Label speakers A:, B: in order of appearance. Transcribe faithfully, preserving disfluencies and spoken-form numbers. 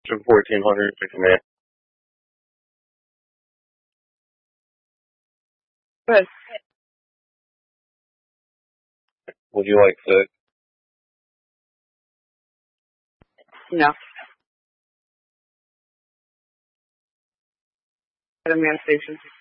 A: to fourteen hundred to command.
B: Good.
A: Would you like six?
B: No. At a man station.